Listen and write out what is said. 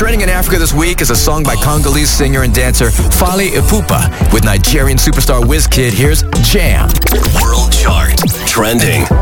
Trending in Africa this week is a song by Congolese singer and dancer Fally Ipupa with Nigerian superstar Wizkid. Here's Jam. World Chart. Trending.